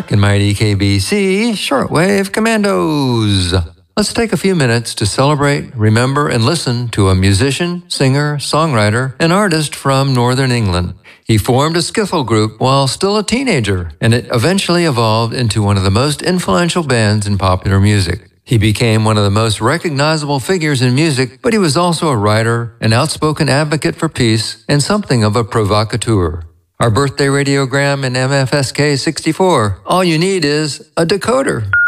Dark and Mighty KBC Shortwave Commandos. Let's take a few minutes to celebrate, remember, and listen to a musician, singer, songwriter, and artist from Northern England. He formed a skiffle group while still a teenager, and it eventually evolved into one of the most influential bands in popular music. He became one of the most recognizable figures in music, but he was also a writer, an outspoken advocate for peace, and something of a provocateur. Our birthday radiogram in MFSK 64. All you need is a decoder.